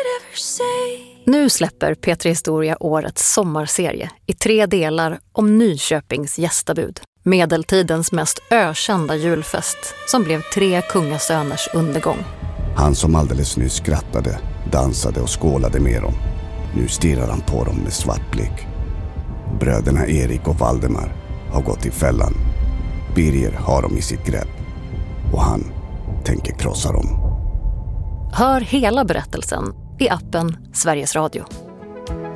Nu släpper P3 Historia årets sommarserie i 3 delar om Nyköpings gästabud. Medeltidens mest ökända julfest som blev 3 kungasöners undergång. Han som alldeles nyss skrattade, dansade och skålade med dem. Nu stirrar han på dem med svart blick. Bröderna Erik och Valdemar har gått i fällan. Birger har dem i sitt grepp. Och han tänker krossa dem. Hör hela berättelsen i appen Sveriges Radio.